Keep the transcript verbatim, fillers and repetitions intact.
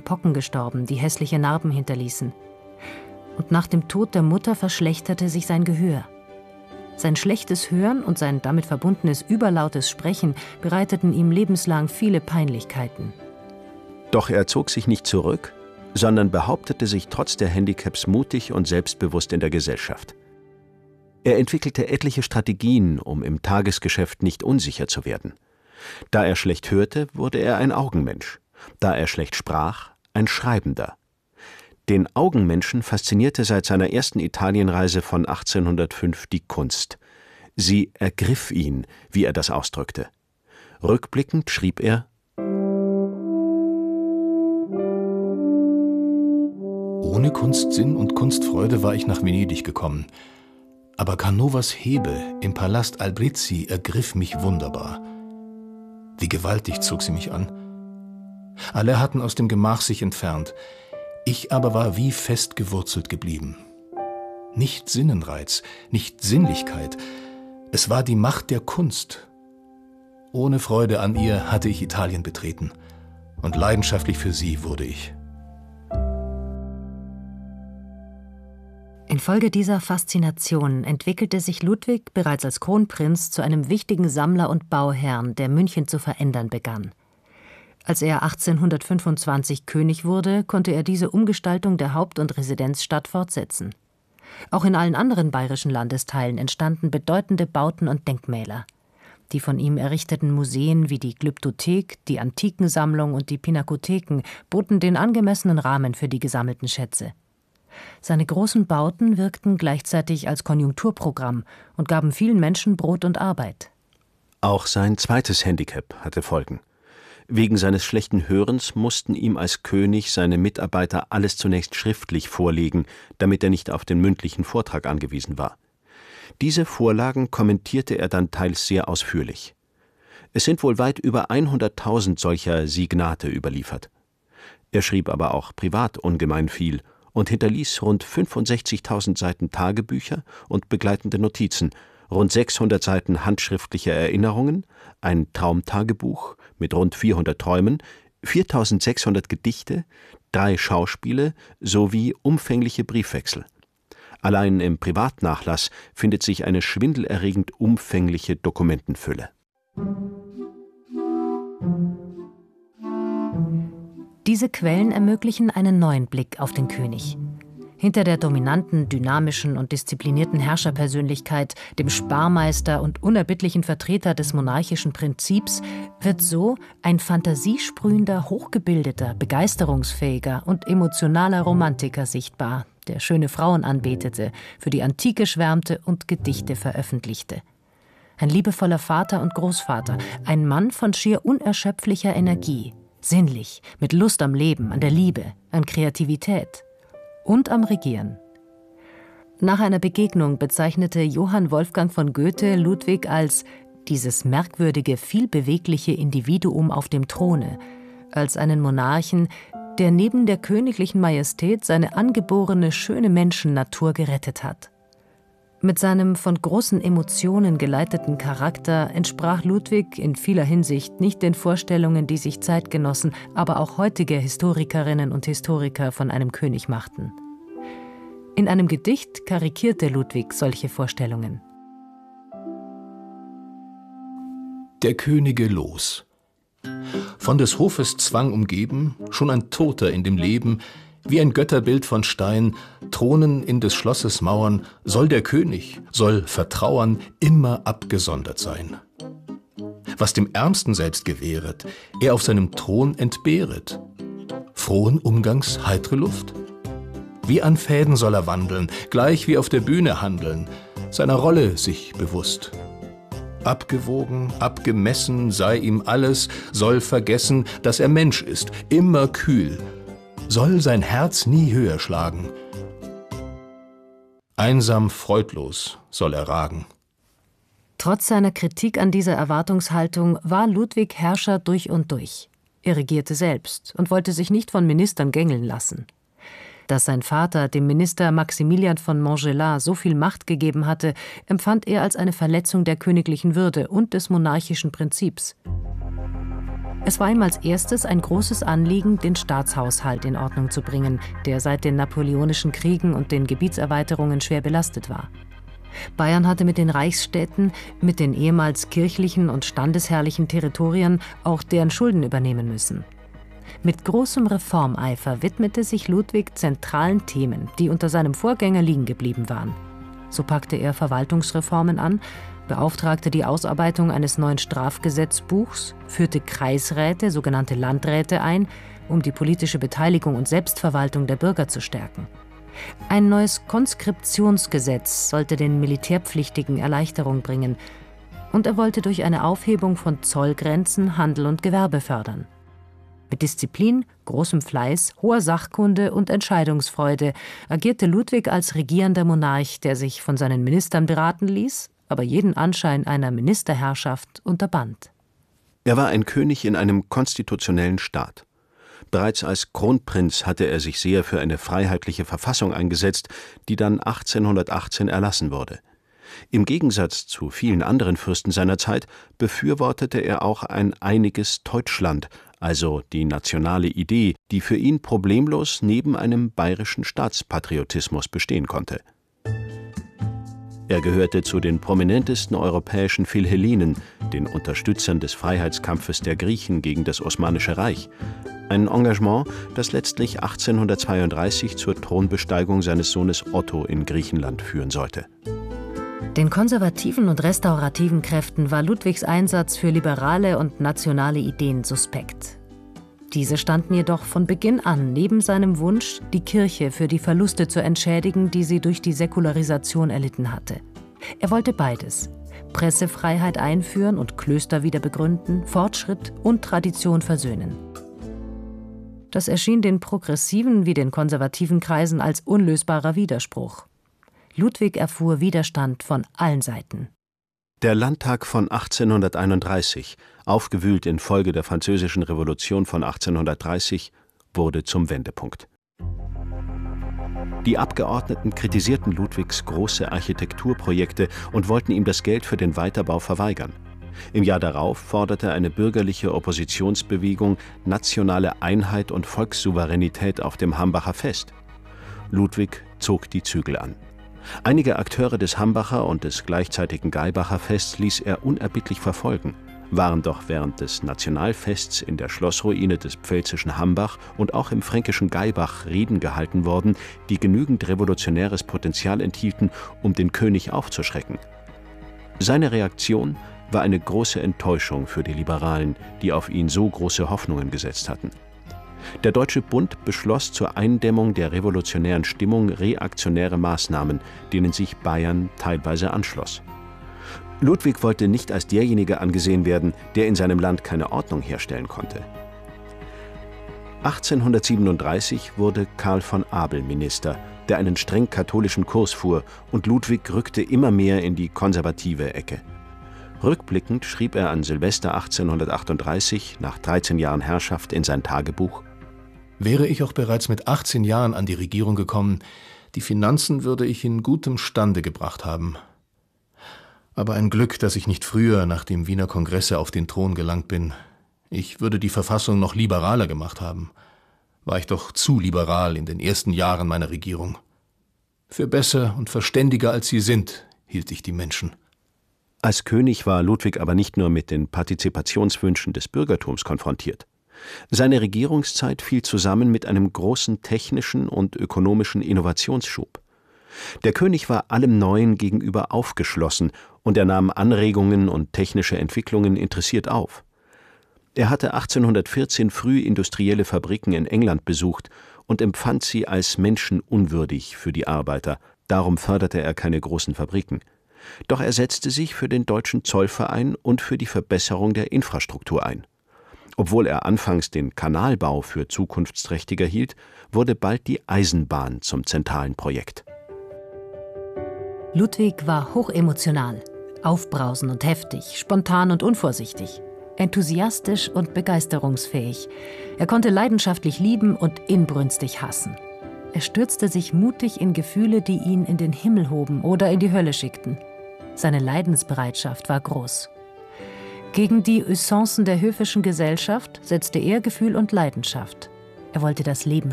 Pocken gestorben, die hässliche Narben hinterließen. Und nach dem Tod der Mutter verschlechterte sich sein Gehör. Sein schlechtes Hören und sein damit verbundenes überlautes Sprechen bereiteten ihm lebenslang viele Peinlichkeiten. Doch er zog sich nicht zurück, sondern behauptete sich trotz der Handicaps mutig und selbstbewusst in der Gesellschaft. Er entwickelte etliche Strategien, um im Tagesgeschäft nicht unsicher zu werden. Da er schlecht hörte, wurde er ein Augenmensch. Da er schlecht sprach, ein Schreibender. Den Augenmenschen faszinierte seit seiner ersten Italienreise von achtzehnhundertfünf die Kunst. Sie ergriff ihn, wie er das ausdrückte. Rückblickend schrieb er: Ohne Kunstsinn und Kunstfreude war ich nach Venedig gekommen. Aber Canovas Hebe im Palast Albrizzi ergriff mich wunderbar. Wie gewaltig zog sie mich an. Alle hatten aus dem Gemach sich entfernt. Ich aber war wie fest gewurzelt geblieben. Nicht Sinnenreiz, nicht Sinnlichkeit. Es war die Macht der Kunst. Ohne Freude an ihr hatte ich Italien betreten. Und leidenschaftlich für sie wurde ich. Infolge dieser Faszination entwickelte sich Ludwig bereits als Kronprinz zu einem wichtigen Sammler und Bauherrn, der München zu verändern begann. Als er achtzehnhundertfünfundzwanzig König wurde, konnte er diese Umgestaltung der Haupt- und Residenzstadt fortsetzen. Auch in allen anderen bayerischen Landesteilen entstanden bedeutende Bauten und Denkmäler. Die von ihm errichteten Museen wie die Glyptothek, die Antikensammlung und die Pinakotheken boten den angemessenen Rahmen für die gesammelten Schätze. Seine großen Bauten wirkten gleichzeitig als Konjunkturprogramm und gaben vielen Menschen Brot und Arbeit. Auch sein zweites Handicap hatte Folgen. Wegen seines schlechten Hörens mussten ihm als König seine Mitarbeiter alles zunächst schriftlich vorlegen, damit er nicht auf den mündlichen Vortrag angewiesen war. Diese Vorlagen kommentierte er dann teils sehr ausführlich. Es sind wohl weit über hunderttausend solcher Signate überliefert. Er schrieb aber auch privat ungemein viel und hinterließ rund fünfundsechzigtausend Seiten Tagebücher und begleitende Notizen, rund sechshundert Seiten handschriftliche Erinnerungen, ein Traumtagebuch mit rund vierhundert Träumen, viertausendsechshundert Gedichte, drei Schauspiele sowie umfängliche Briefwechsel. Allein im Privatnachlass findet sich eine schwindelerregend umfängliche Dokumentenfülle. Diese Quellen ermöglichen einen neuen Blick auf den König. Hinter der dominanten, dynamischen und disziplinierten Herrscherpersönlichkeit, dem Sparmeister und unerbittlichen Vertreter des monarchischen Prinzips, wird so ein fantasiesprühender, hochgebildeter, begeisterungsfähiger und emotionaler Romantiker sichtbar, der schöne Frauen anbetete, für die Antike schwärmte und Gedichte veröffentlichte. Ein liebevoller Vater und Großvater, ein Mann von schier unerschöpflicher Energie, sinnlich, mit Lust am Leben, an der Liebe, an Kreativität und am Regieren. Nach einer Begegnung bezeichnete Johann Wolfgang von Goethe Ludwig als dieses merkwürdige, vielbewegliche Individuum auf dem Throne, als einen Monarchen, der neben der königlichen Majestät seine angeborene schöne Menschennatur gerettet hat. Mit seinem von großen Emotionen geleiteten Charakter entsprach Ludwig in vieler Hinsicht nicht den Vorstellungen, die sich Zeitgenossen, aber auch heutige Historikerinnen und Historiker von einem König machten. In einem Gedicht karikierte Ludwig solche Vorstellungen. Der Könige Los. Von des Hofes Zwang umgeben, schon ein Toter in dem Leben, wie ein Götterbild von Stein, thronen in des Schlosses Mauern, soll der König, soll Vertrauern immer abgesondert sein. Was dem Ärmsten selbst gewähret, er auf seinem Thron entbehret. Frohen Umgangs heitre Luft? Wie an Fäden soll er wandeln, gleich wie auf der Bühne handeln, seiner Rolle sich bewusst. Abgewogen, abgemessen sei ihm alles, soll vergessen, dass er Mensch ist, immer kühl, soll sein Herz nie höher schlagen. Einsam, freudlos soll er ragen. Trotz seiner Kritik an dieser Erwartungshaltung war Ludwig Herrscher durch und durch. Er regierte selbst und wollte sich nicht von Ministern gängeln lassen. Dass sein Vater dem Minister Maximilian von Montgelas so viel Macht gegeben hatte, empfand er als eine Verletzung der königlichen Würde und des monarchischen Prinzips. Es war ihm als erstes ein großes Anliegen, den Staatshaushalt in Ordnung zu bringen, der seit den napoleonischen Kriegen und den Gebietserweiterungen schwer belastet war. Bayern hatte mit den Reichsstädten, mit den ehemals kirchlichen und standesherrlichen Territorien auch deren Schulden übernehmen müssen. Mit großem Reformeifer widmete sich Ludwig zentralen Themen, die unter seinem Vorgänger liegen geblieben waren. So packte er Verwaltungsreformen an, beauftragte die Ausarbeitung eines neuen Strafgesetzbuchs, führte Kreisräte, sogenannte Landräte ein, um die politische Beteiligung und Selbstverwaltung der Bürger zu stärken. Ein neues Konskriptionsgesetz sollte den Militärpflichtigen Erleichterung bringen, und er wollte durch eine Aufhebung von Zollgrenzen Handel und Gewerbe fördern. Mit Disziplin, großem Fleiß, hoher Sachkunde und Entscheidungsfreude agierte Ludwig als regierender Monarch, der sich von seinen Ministern beraten ließ, aber jeden Anschein einer Ministerherrschaft unterband. Er war ein König in einem konstitutionellen Staat. Bereits als Kronprinz hatte er sich sehr für eine freiheitliche Verfassung eingesetzt, die dann achtzehnhundertachtzehn erlassen wurde. Im Gegensatz zu vielen anderen Fürsten seiner Zeit befürwortete er auch ein einiges Teutschland, also die nationale Idee, die für ihn problemlos neben einem bayerischen Staatspatriotismus bestehen konnte. Er gehörte zu den prominentesten europäischen Philhellenen, den Unterstützern des Freiheitskampfes der Griechen gegen das Osmanische Reich. Ein Engagement, das letztlich achtzehnhundertzweiunddreißig zur Thronbesteigung seines Sohnes Otto in Griechenland führen sollte. Den konservativen und restaurativen Kräften war Ludwigs Einsatz für liberale und nationale Ideen suspekt. Diese standen jedoch von Beginn an neben seinem Wunsch, die Kirche für die Verluste zu entschädigen, die sie durch die Säkularisation erlitten hatte. Er wollte beides: Pressefreiheit einführen und Klöster wieder begründen, Fortschritt und Tradition versöhnen. Das erschien den progressiven wie den konservativen Kreisen als unlösbarer Widerspruch. Ludwig erfuhr Widerstand von allen Seiten. Der Landtag von achtzehnhunderteinunddreißig, aufgewühlt infolge der Französischen Revolution von achtzehnhundertdreißig, wurde zum Wendepunkt. Die Abgeordneten kritisierten Ludwigs große Architekturprojekte und wollten ihm das Geld für den Weiterbau verweigern. Im Jahr darauf forderte eine bürgerliche Oppositionsbewegung nationale Einheit und Volkssouveränität auf dem Hambacher Fest. Ludwig zog die Zügel an. Einige Akteure des Hambacher und des gleichzeitigen Gaibacher Fests ließ er unerbittlich verfolgen, waren doch während des Nationalfests in der Schlossruine des pfälzischen Hambach und auch im fränkischen Gaibach Reden gehalten worden, die genügend revolutionäres Potenzial enthielten, um den König aufzuschrecken. Seine Reaktion war eine große Enttäuschung für die Liberalen, die auf ihn so große Hoffnungen gesetzt hatten. Der Deutsche Bund beschloss zur Eindämmung der revolutionären Stimmung reaktionäre Maßnahmen, denen sich Bayern teilweise anschloss. Ludwig wollte nicht als derjenige angesehen werden, der in seinem Land keine Ordnung herstellen konnte. achtzehnhundertsiebenunddreißig wurde Karl von Abel Minister, der einen streng katholischen Kurs fuhr, und Ludwig rückte immer mehr in die konservative Ecke. Rückblickend schrieb er an Silvester achtzehnhundertachtunddreißig, nach dreizehn Jahren Herrschaft, in sein Tagebuch: Wäre ich auch bereits mit achtzehn Jahren an die Regierung gekommen, die Finanzen würde ich in gutem Stande gebracht haben. Aber ein Glück, dass ich nicht früher nach dem Wiener Kongresse auf den Thron gelangt bin. Ich würde die Verfassung noch liberaler gemacht haben. War ich doch zu liberal in den ersten Jahren meiner Regierung. Für besser und verständiger als sie sind, hielt ich die Menschen. Als König war Ludwig aber nicht nur mit den Partizipationswünschen des Bürgertums konfrontiert. Seine Regierungszeit fiel zusammen mit einem großen technischen und ökonomischen Innovationsschub. Der König war allem Neuen gegenüber aufgeschlossen und er nahm Anregungen und technische Entwicklungen interessiert auf. Er hatte achtzehnhundertvierzehn früh industrielle Fabriken in England besucht und empfand sie als menschenunwürdig für die Arbeiter, darum förderte er keine großen Fabriken. Doch er setzte sich für den Deutschen Zollverein und für die Verbesserung der Infrastruktur ein. Obwohl er anfangs den Kanalbau für zukunftsträchtiger hielt, wurde bald die Eisenbahn zum zentralen Projekt. Ludwig war hochemotional, aufbrausend und heftig, spontan und unvorsichtig, enthusiastisch und begeisterungsfähig. Er konnte leidenschaftlich lieben und inbrünstig hassen. Er stürzte sich mutig in Gefühle, die ihn in den Himmel hoben oder in die Hölle schickten. Seine Leidensbereitschaft war groß. Gegen die Usancen der höfischen Gesellschaft setzte er Gefühl und Leidenschaft. Er wollte das Leben